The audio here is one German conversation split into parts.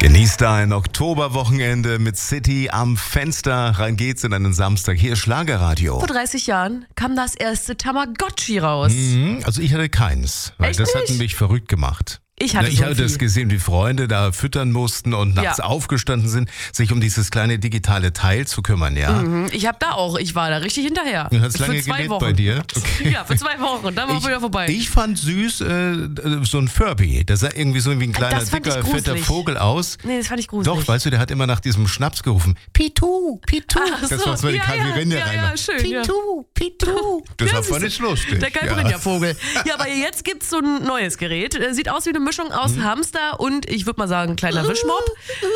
Genießt ein Oktoberwochenende mit City am Fenster. Rein geht's in einen Samstag. Hier ist Schlagerradio. Vor 30 Jahren kam das erste Tamagotchi raus. Also ich hatte keins, weil Echt das nicht? hat mich verrückt gemacht. Ich hatte Ich so habe viel. das gesehen, wie Freunde da füttern mussten und nachts aufgestanden sind, sich um dieses kleine digitale Teil zu kümmern, ja. Ich war da richtig hinterher. Du hast Für lange 2 gelebt Wochen. bei dir? Okay. Ja, für 2 Wochen und dann war wieder vorbei. Ich fand süß so ein Furby. Das sah irgendwie so wie ein kleiner, Das fand ich dicker, fetter gruselig. Vogel aus. Nee, das fand ich gruselig. Doch, weißt du, der hat immer nach diesem Schnaps gerufen. Pitu, Pitu. Ach Das so, war so die Caipirinha rein. ja, schön. Ja. Pitu. Das Ja, war siehst voll du, nicht lustig. Der Caipirinha-Vogel. Ja, aber jetzt gibt's so ein neues Gerät. Sieht aus wie eine Mischung aus Hamster und, ich würde mal sagen, kleiner Wischmopp.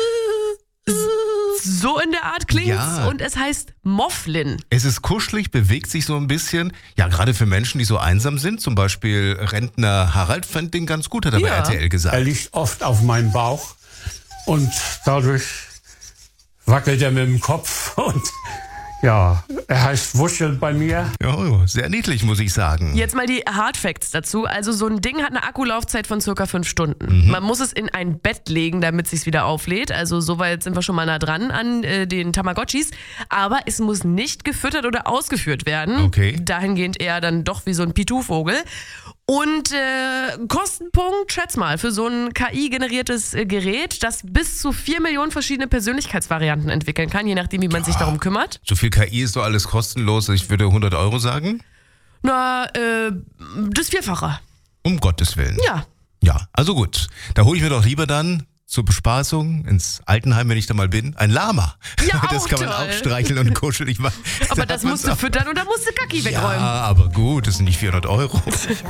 So in der Art klingt's. Ja. Und es heißt Mofflin. Es ist kuschelig, bewegt sich so ein bisschen. Ja, gerade für Menschen, die so einsam sind. Zum Beispiel Rentner Harald fand den ganz gut, hat er bei Ja. RTL gesagt. Er liegt oft auf meinem Bauch und dadurch wackelt er mit dem Kopf und ja, er heißt Wuschel bei mir. Ja, sehr niedlich, muss ich sagen. Jetzt mal die Hard Facts dazu. Also so ein Ding hat eine Akkulaufzeit von circa 5 Stunden. Man muss es in ein Bett legen, damit es sich wieder auflädt. Also soweit sind wir schon mal nah dran an den Tamagotchis. Aber es muss nicht gefüttert oder ausgeführt werden. Okay. Dahingehend eher dann doch wie so ein Pitu-Vogel. Und Kostenpunkt, schätz mal, für so ein KI-generiertes Gerät, das bis zu 4 Millionen verschiedene Persönlichkeitsvarianten entwickeln kann, je nachdem, wie man sich darum kümmert. So viel KI ist doch alles kostenlos. Ich würde 100 € sagen. Na, das Vierfache. Um Gottes Willen. Ja. Ja, also gut. Da hole ich mir doch lieber dann zur Bespaßung ins Altenheim, wenn ich da mal bin, ein Lama. Ja, Das auch kann man toll. auch streicheln und kuschelig machen. Aber Da das hat musst du man's auch. füttern und da musst du Kacki Ja, wegräumen. aber gut, das sind nicht 400 €.